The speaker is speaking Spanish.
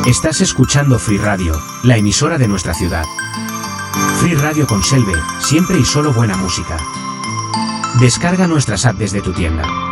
Estás escuchando Free Radio, la emisora de nuestra ciudad. Free Radio con Selve, siempre y solo buena música. Descarga nuestras apps desde tu tienda.